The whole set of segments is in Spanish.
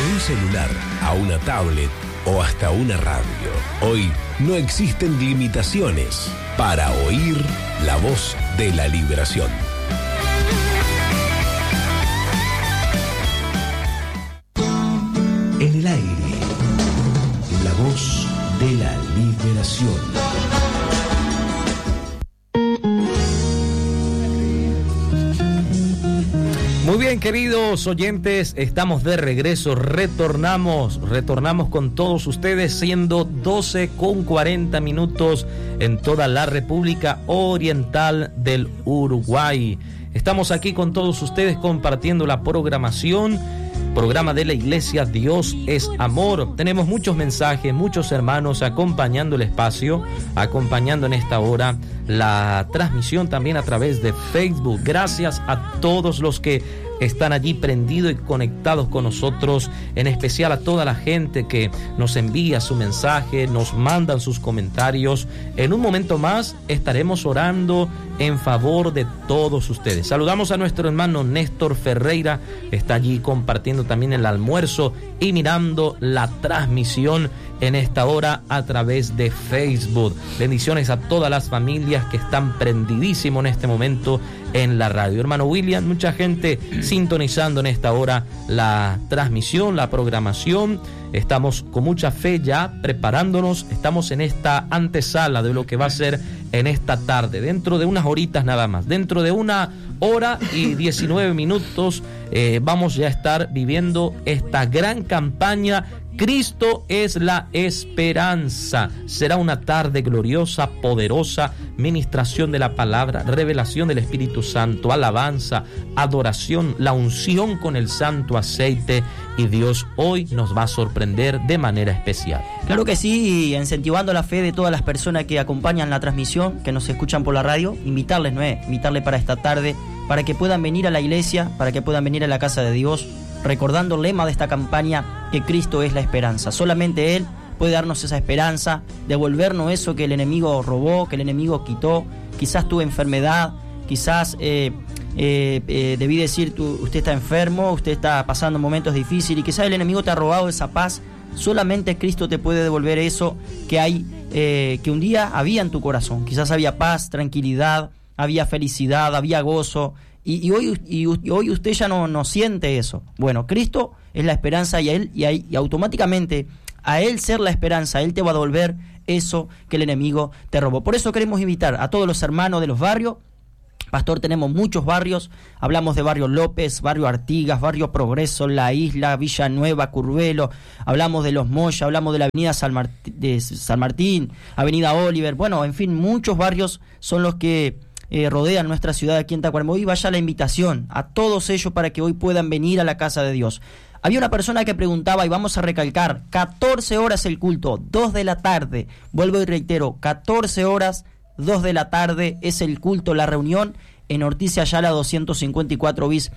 un celular, a una tablet o hasta una radio. Hoy no existen limitaciones para oír la voz de la liberación. En el aire, la voz de la liberación. Muy bien, queridos oyentes, estamos de regreso, retornamos con todos ustedes, siendo 12:40 en toda la República Oriental del Uruguay. Estamos aquí con todos ustedes compartiendo la programa de la Iglesia Dios es Amor. Tenemos muchos mensajes, muchos hermanos acompañando el espacio, acompañando en esta hora la transmisión también a través de Facebook. Gracias a todos los que están allí prendidos y conectados con nosotros, en especial a toda la gente que nos envía su mensaje, nos mandan sus comentarios. En un momento más estaremos orando en favor de todos ustedes. Saludamos a nuestro hermano Néstor Ferreira, está allí compartiendo también el almuerzo y mirando la transmisión en esta hora a través de Facebook. Bendiciones a todas las familias que están prendidísimos en este momento en la radio. Hermano William, mucha gente sintonizando en esta hora la transmisión, la programación. Estamos con mucha fe ya preparándonos. Estamos en esta antesala de lo que va a ser en esta tarde, dentro de unas horitas nada más. Dentro de 1 hora y 19 minutos vamos ya a estar viviendo esta gran campaña. Cristo es la esperanza. Será una tarde gloriosa, poderosa, ministración de la palabra, revelación del Espíritu Santo, alabanza, adoración, la unción con el santo aceite, y Dios hoy nos va a sorprender de manera especial. Claro que sí, y incentivando la fe de todas las personas que acompañan la transmisión, que nos escuchan por la radio, invitarles para esta tarde, para que puedan venir a la iglesia, para que puedan venir a la casa de Dios, recordando el lema de esta campaña, que Cristo es la esperanza. Solamente Él puede darnos esa esperanza, devolvernos eso que el enemigo robó, que el enemigo quitó. Quizás tu enfermedad, quizás debí decir, usted está enfermo, usted está pasando momentos difíciles y quizás el enemigo te ha robado esa paz. Solamente Cristo te puede devolver eso que un día había en tu corazón. Quizás había paz, tranquilidad, había felicidad, había gozo. Y hoy usted ya no siente eso. Bueno, Cristo es la esperanza y automáticamente a Él ser la esperanza, Él te va a devolver eso que el enemigo te robó. Por eso queremos invitar a todos los hermanos de los barrios. Pastor, tenemos muchos barrios, hablamos de Barrio López, Barrio Artigas, Barrio Progreso, La Isla, Villa Nueva, Curvelo, hablamos de Los Moya, hablamos de la Avenida San Martín, Avenida Oliver. Bueno, en fin, muchos barrios son los que rodean nuestra ciudad aquí en Tacuarembó. Hoy vaya la invitación a todos ellos para que hoy puedan venir a la casa de Dios. Había una persona que preguntaba, y vamos a recalcar, 14 horas el culto, 2 de la tarde. Vuelvo y reitero, 14 horas, 2 de la tarde es el culto, la reunión en Ortiz y Ayala 254 bis.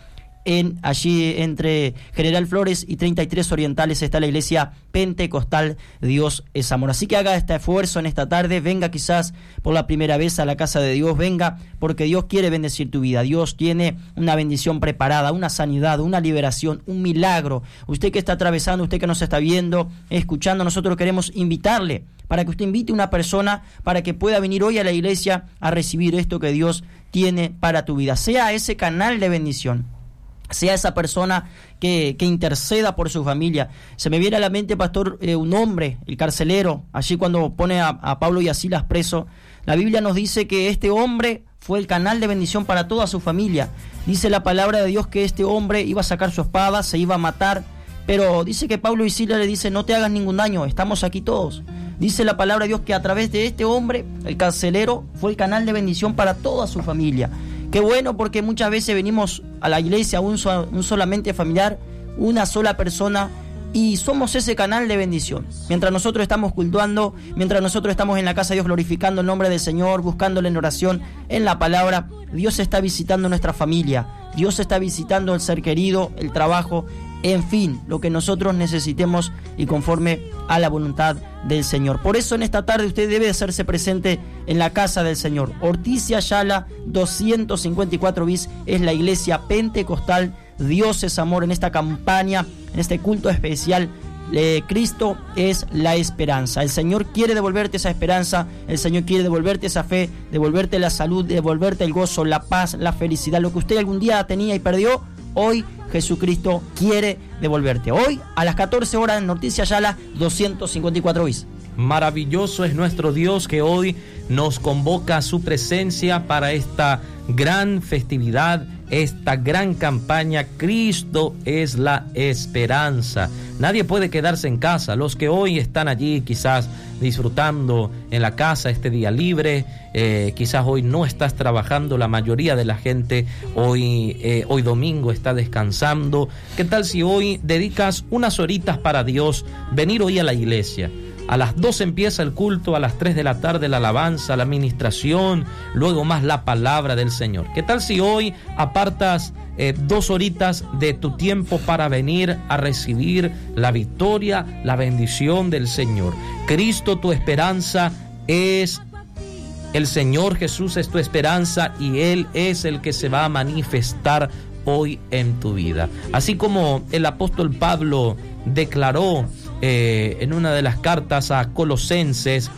Allí entre General Flores y 33 Orientales está la iglesia pentecostal Dios es Amor. Así que haga este esfuerzo en esta tarde, venga quizás por la primera vez a la casa de Dios, venga porque Dios quiere bendecir tu vida. Dios tiene una bendición preparada, una sanidad, una liberación, un milagro. Usted que está atravesando, usted que nos está viendo, escuchando, nosotros queremos invitarle para que usted invite a una persona para que pueda venir hoy a la iglesia a recibir esto que Dios tiene para tu vida. Sea ese canal de bendición, sea esa persona que interceda por su familia. Se me viene a la mente, pastor, un hombre, el carcelero, allí cuando pone a Pablo y a Silas preso. La Biblia nos dice que este hombre fue el canal de bendición para toda su familia. Dice la palabra de Dios que este hombre iba a sacar su espada, se iba a matar, pero dice que Pablo y Silas le dicen, no te hagas ningún daño, estamos aquí todos. Dice la palabra de Dios que a través de este hombre, el carcelero, fue el canal de bendición para toda su familia. Qué bueno, porque muchas veces venimos a la iglesia, un solamente familiar, una sola persona, y somos ese canal de bendición. Mientras nosotros estamos cultuando, mientras nosotros estamos en la casa de Dios glorificando el nombre del Señor, buscándole en oración, en la palabra, Dios está visitando nuestra familia, Dios está visitando el ser querido, el trabajo, en fin, lo que nosotros necesitemos y conforme a la voluntad del Señor. Por eso en esta tarde usted debe hacerse presente en la casa del Señor. Ortiz y Ayala 254 bis es la iglesia pentecostal Dios es amor, en esta campaña, en este culto especial. Cristo es la esperanza. El Señor quiere devolverte esa esperanza, el Señor quiere devolverte esa fe, devolverte la salud, devolverte el gozo, la paz, la felicidad. Lo que usted algún día tenía y perdió, hoy Jesucristo quiere devolverte. Hoy a las 14 horas en Noticias Yala 254 bis. Maravilloso es nuestro Dios, que hoy nos convoca a su presencia para esta gran festividad, esta gran campaña. Cristo es la esperanza. Nadie puede quedarse en casa. Los que hoy están allí quizás disfrutando en la casa este día libre, quizás hoy no estás trabajando, la mayoría de la gente hoy domingo está descansando. ¿Qué tal si hoy dedicas unas horitas para Dios? Venir hoy a la iglesia. A las 2 empieza el culto, a las 3 de la tarde la alabanza, la administración, luego más la palabra del Señor. ¿Qué tal si hoy apartas 2 horitas de tu tiempo para venir a recibir la victoria, la bendición del Señor? Cristo, tu esperanza es el Señor Jesús, es tu esperanza, y Él es el que se va a manifestar hoy en tu vida. Así como el apóstol Pablo declaró en una de las cartas a Colosenses,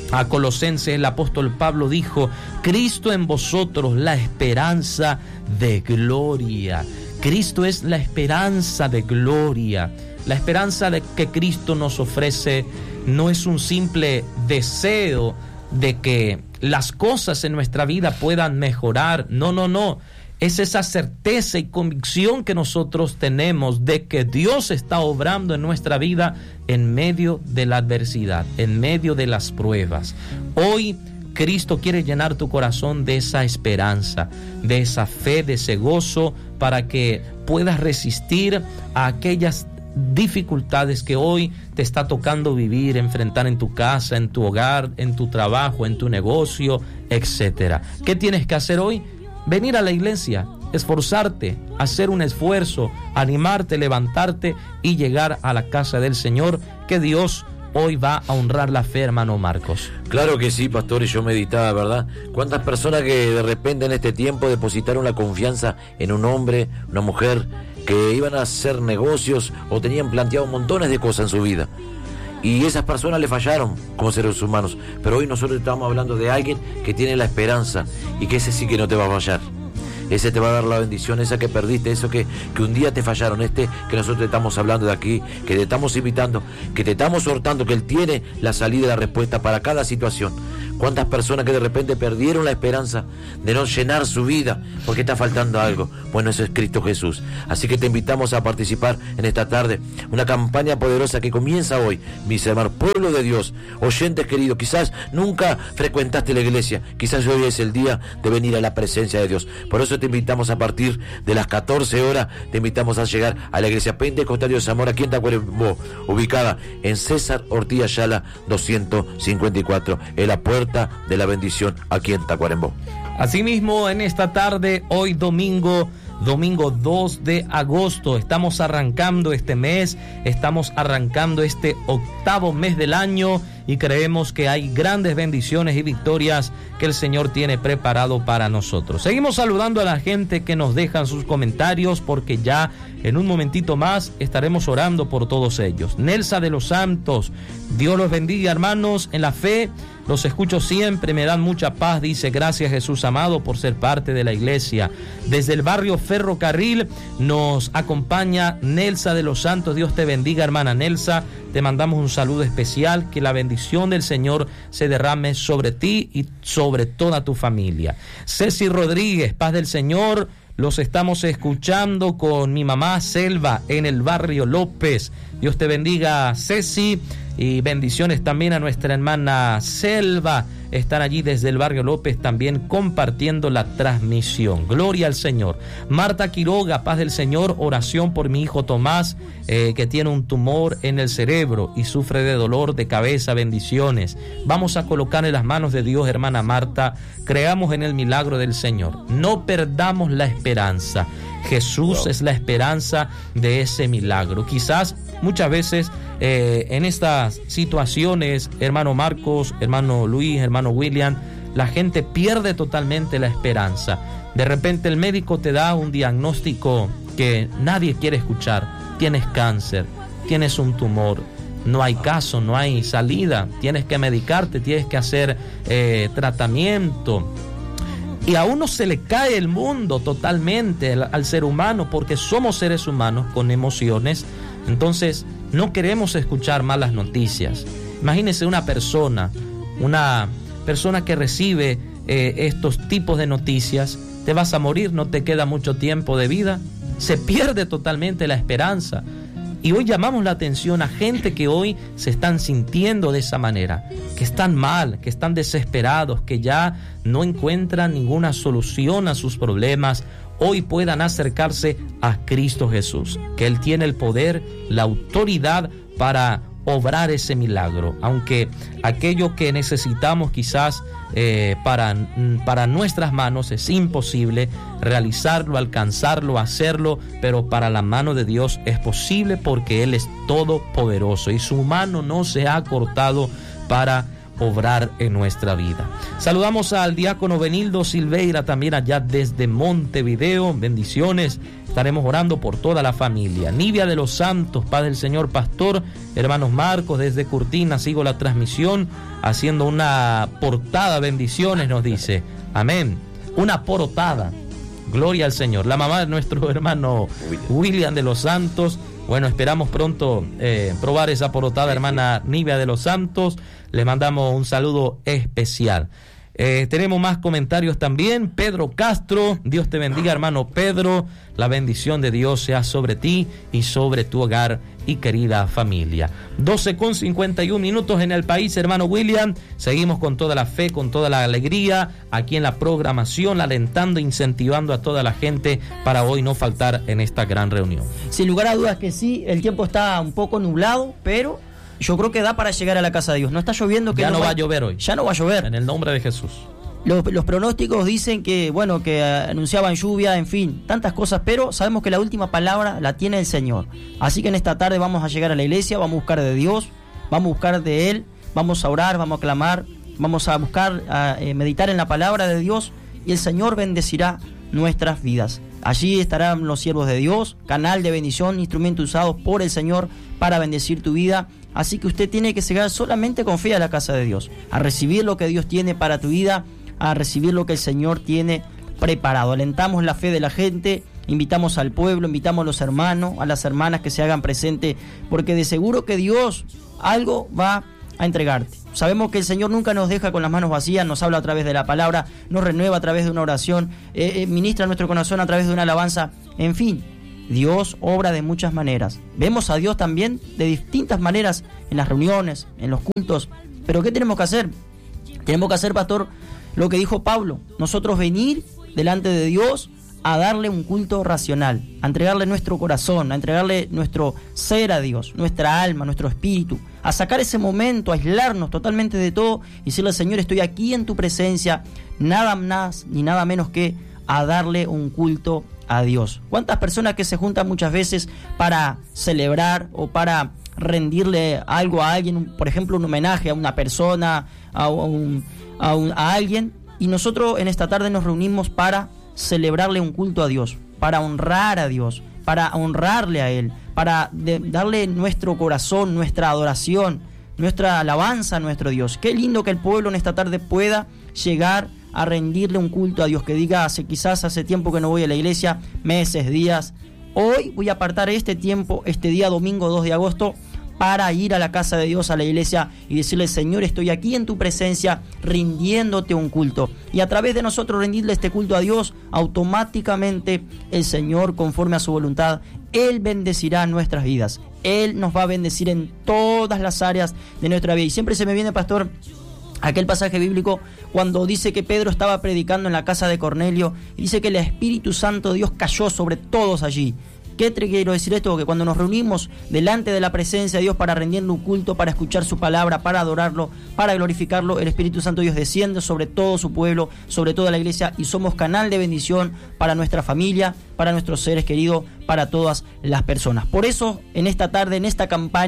el apóstol Pablo dijo: Cristo en vosotros, la esperanza de gloria. Cristo es la esperanza de gloria. La esperanza de que Cristo nos ofrece no es un simple deseo de que las cosas en nuestra vida puedan mejorar. No. Es esa certeza y convicción que nosotros tenemos de que Dios está obrando en nuestra vida en medio de la adversidad, en medio de las pruebas. Hoy Cristo quiere llenar tu corazón de esa esperanza, de esa fe, de ese gozo, para que puedas resistir a aquellas dificultades que hoy te está tocando vivir, enfrentar en tu casa, en tu hogar, en tu trabajo, en tu negocio, etcétera. ¿Qué tienes que hacer hoy? Venir a la iglesia, esforzarte, hacer un esfuerzo, animarte, levantarte y llegar a la casa del Señor, que Dios hoy va a honrar la fe, hermano Marcos. Claro que sí, pastor, y yo meditaba, ¿verdad? ¿Cuántas personas que de repente en este tiempo depositaron la confianza en un hombre, una mujer, que iban a hacer negocios o tenían planteado montones de cosas en su vida? Y esas personas le fallaron como seres humanos. Pero hoy nosotros estamos hablando de alguien que tiene la esperanza, y que ese sí que no te va a fallar. Ese te va a dar la bendición, esa que perdiste, eso que un día te fallaron. Que nosotros te estamos hablando de aquí, que te estamos invitando, que te estamos exhortando, que Él tiene la salida y la respuesta para cada situación. ¿Cuántas personas que de repente perdieron la esperanza de no llenar su vida porque está faltando algo? Bueno, eso es Cristo Jesús. Así que te invitamos a participar en esta tarde, una campaña poderosa que comienza hoy, mis hermanos, pueblo de Dios, oyentes queridos. Quizás nunca frecuentaste la iglesia, quizás hoy es el día de venir a la presencia de Dios. Por eso te invitamos a partir de las 14 horas, te invitamos a llegar a la iglesia Pentecostal de Zamora, aquí en Tacuarembó, ubicada en César Ortiz Ayala 254, en la puerta de la bendición, aquí en Tacuarembó. Asimismo, en esta tarde, hoy domingo 2 de agosto, estamos arrancando este mes, estamos arrancando este 8º mes del año, y creemos que hay grandes bendiciones y victorias que el Señor tiene preparado para nosotros. Seguimos saludando a la gente que nos dejan sus comentarios, porque ya en un momentito más estaremos orando por todos ellos. Nelsa de los Santos, Dios los bendiga, hermanos, en la fe. Los escucho siempre, me dan mucha paz, dice. Gracias, Jesús amado, por ser parte de la iglesia. Desde el barrio Ferrocarril nos acompaña Nelsa de los Santos. Dios te bendiga, hermana Nelsa. Te mandamos un saludo especial, que la bendición del Señor se derrame sobre ti y sobre toda tu familia. Ceci Rodríguez, paz del Señor. Los estamos escuchando con mi mamá Selva en el barrio López. Dios te bendiga, Ceci. Y bendiciones también a nuestra hermana Selva. Están allí desde el barrio López también compartiendo la transmisión. Gloria al Señor. Marta Quiroga, paz del Señor. Oración por mi hijo Tomás, que tiene un tumor en el cerebro y sufre de dolor de cabeza. Bendiciones. Vamos a colocar en las manos de Dios, hermana Marta. Creamos en el milagro del Señor. No perdamos la esperanza. Jesús es la esperanza de ese milagro. Quizás muchas veces en estas situaciones, hermano Marcos, hermano Luis, hermano William, la gente pierde totalmente la esperanza. De repente el médico te da un diagnóstico que nadie quiere escuchar. Tienes cáncer, tienes un tumor, no hay caso, no hay salida, tienes que medicarte, tienes que hacer tratamiento. Y a uno se le cae el mundo totalmente al ser humano, porque somos seres humanos con emociones. Entonces no queremos escuchar malas noticias. Imagínese una persona que recibe estos tipos de noticias. Te vas a morir, no te queda mucho tiempo de vida, se pierde totalmente la esperanza. Y hoy llamamos la atención a gente que hoy se están sintiendo de esa manera, que están mal, que están desesperados, que ya no encuentran ninguna solución a sus problemas. Hoy puedan acercarse a Cristo Jesús, que Él tiene el poder, la autoridad para obrar ese milagro. Aunque aquello que necesitamos quizás para nuestras manos es imposible realizarlo, alcanzarlo, hacerlo, pero para la mano de Dios es posible, porque Él es todopoderoso y su mano no se ha cortado para obrar en nuestra vida. Saludamos al diácono Benildo Silveira, también allá desde Montevideo. Bendiciones. Estaremos orando por toda la familia. Nivia de los Santos, Paz del Señor, pastor. Hermanos Marcos, desde Curtina, sigo la transmisión haciendo una portada. Bendiciones, nos dice. Amén. Una portada. Gloria al Señor. La mamá de nuestro hermano William de los Santos. Bueno, esperamos pronto probar esa porotada, hermana Nivia de los Santos. Le mandamos un saludo especial. Tenemos más comentarios también. Pedro Castro, Dios te bendiga, hermano Pedro. La bendición de Dios sea sobre ti y sobre tu hogar y querida familia. 12:51 en el país, hermano William. Seguimos con toda la fe, con toda la alegría, aquí en la programación, alentando, incentivando a toda la gente para hoy no faltar en esta gran reunión. Sin lugar a dudas que sí, el tiempo está un poco nublado, pero yo creo que da para llegar a la casa de Dios. No está lloviendo. Ya no va a llover hoy. Ya no va a llover. En el nombre de Jesús. Los pronósticos dicen que, bueno, que anunciaban lluvia, en fin, tantas cosas, pero sabemos que la última palabra la tiene el Señor. Así que en esta tarde vamos a llegar a la iglesia, vamos a buscar de Dios, vamos a buscar de Él, vamos a orar, vamos a clamar, vamos a buscar, meditar en la palabra de Dios, y el Señor bendecirá nuestras vidas. Allí estarán los siervos de Dios, canal de bendición, instrumento usado por el Señor para bendecir tu vida. Así que usted tiene que llegar solamente con fe a la casa de Dios, a recibir lo que Dios tiene para tu vida, a recibir lo que el Señor tiene preparado. Alentamos la fe de la gente, invitamos al pueblo, invitamos a los hermanos, a las hermanas que se hagan presentes, porque de seguro que Dios algo va a entregarte. Sabemos que el Señor nunca nos deja con las manos vacías, nos habla a través de la palabra, nos renueva a través de una oración, ministra nuestro corazón a través de una alabanza. En fin, Dios obra de muchas maneras. Vemos a Dios también de distintas maneras en las reuniones, en los cultos. Pero ¿qué tenemos que hacer? Tenemos que hacer, pastor, lo que dijo Pablo. Nosotros venir delante de Dios a darle un culto racional, a entregarle nuestro corazón, a entregarle nuestro ser a Dios, nuestra alma, nuestro espíritu, a sacar ese momento, a aislarnos totalmente de todo y decirle: Señor, estoy aquí en tu presencia, nada más ni nada menos que a darle un culto a Dios. ¿Cuántas personas que se juntan muchas veces para celebrar o para rendirle algo a alguien, por ejemplo un homenaje a una persona, a alguien, y nosotros en esta tarde nos reunimos para celebrarle un culto a Dios, para honrar a Dios, para honrarle a Él, para darle nuestro corazón, nuestra adoración, nuestra alabanza a nuestro Dios? Qué lindo que el pueblo en esta tarde pueda llegar a rendirle un culto a Dios, que diga: quizás hace tiempo que no voy a la iglesia, meses, días, hoy voy a apartar este tiempo, este día domingo 2 de agosto, para ir a la casa de Dios, a la iglesia, y decirle: Señor, estoy aquí en tu presencia rindiéndote un culto. Y a través de nosotros rendirle este culto a Dios, automáticamente el Señor, conforme a su voluntad, Él bendecirá nuestras vidas. Él nos va a bendecir en todas las áreas de nuestra vida. Y siempre se me viene, pastor, aquel pasaje bíblico cuando dice que Pedro estaba predicando en la casa de Cornelio y dice que el Espíritu Santo de Dios cayó sobre todos allí. ¿Qué quiero decir esto? Que cuando nos reunimos delante de la presencia de Dios para rendirle un culto, para escuchar su palabra, para adorarlo, para glorificarlo, el Espíritu Santo de Dios desciende sobre todo su pueblo, sobre toda la iglesia, y somos canal de bendición para nuestra familia, para nuestros seres queridos, para todas las personas. Por eso, en esta tarde, en esta campaña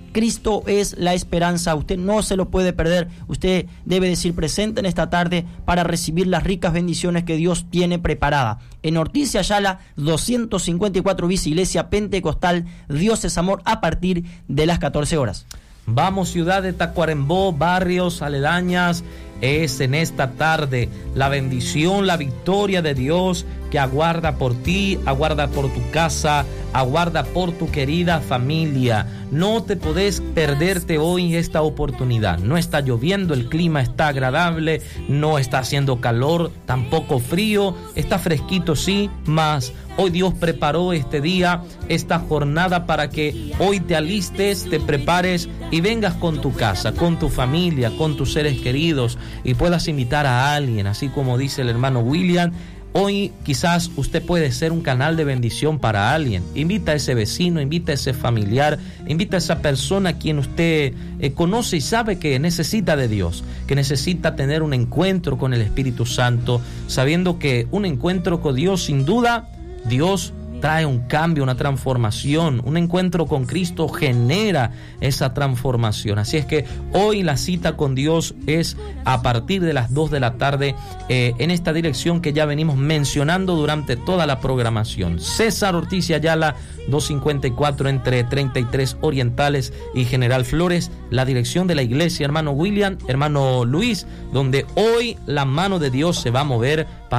Cristo es la esperanza. Usted no se lo puede perder. Usted debe decir presente en esta tarde para recibir las ricas bendiciones que Dios tiene preparada. En Ortiz y Ayala, 254 bis, Iglesia Pentecostal, Dios es Amor, a partir de las 14 horas. Vamos, ciudad de Tacuarembó, barrios aledañas, es en esta tarde la bendición, la victoria de Dios que aguarda por ti, aguarda por tu casa, aguarda por tu querida familia. No te podés perderte hoy esta oportunidad. No está lloviendo, el clima está agradable, no está haciendo calor, tampoco frío, está fresquito sí, mas hoy Dios preparó este día, esta jornada para que hoy te alistes, te prepares y vengas con tu casa, con tu familia, con tus seres queridos y puedas invitar a alguien, así como dice el hermano William. Hoy quizás usted puede ser un canal de bendición para alguien. Invita a ese vecino, invita a ese familiar, invita a esa persona a quien usted conoce y sabe que necesita de Dios, que necesita tener un encuentro con el Espíritu Santo, sabiendo que un encuentro con Dios, sin duda, Dios trae un cambio, una transformación. Un encuentro con Cristo genera esa transformación. Así es que hoy la cita con Dios es a partir de las 2 de la tarde en esta dirección que ya venimos mencionando durante toda la programación. César Ortiz y Ayala, 254 entre 33 Orientales y General Flores. La dirección de la iglesia, hermano William, hermano Luis, donde hoy la mano de Dios se va a mover para